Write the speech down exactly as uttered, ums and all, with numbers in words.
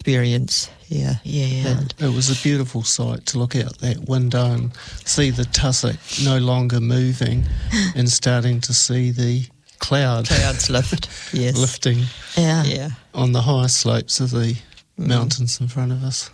experience. Yeah, Yeah. And It was a beautiful sight to look out that window and see the tussock no longer moving and starting to see the cloud clouds lift. Yes, lifting Yeah. yeah. on the high slopes of the mountains in front of us.